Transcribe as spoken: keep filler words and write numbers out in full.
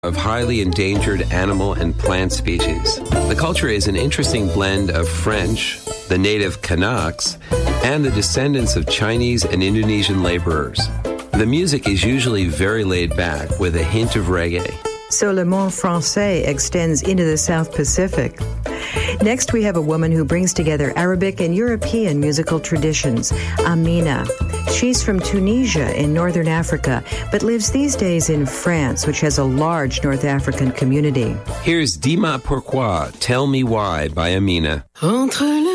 of highly endangered animal and plant species. The culture is an interesting blend of French, the native Kanaks, and the descendants of Chinese and Indonesian laborers. The music is usually very laid back with a hint of reggae. So Le Monde Français extends into the South Pacific. Next, we have a woman who brings together Arabic and European musical traditions, Amina. She's from Tunisia in northern Africa, but lives these days in France, which has a large North African community. Here's Dis-moi pourquoi, Tell Me Why by Amina.